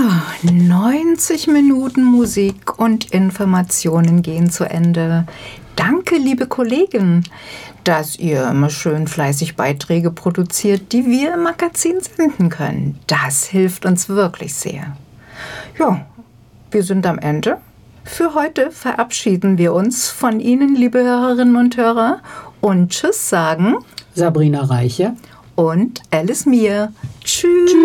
90 Minuten Musik und Informationen gehen zu Ende. Danke, liebe Kollegen, dass ihr immer schön fleißig Beiträge produziert, die wir im Magazin senden können. Das hilft uns wirklich sehr. Ja, wir sind am Ende. Für heute verabschieden wir uns von Ihnen, liebe Hörerinnen und Hörer, und Tschüss sagen Sabrina Reiche und Alice Mier. Tschüss.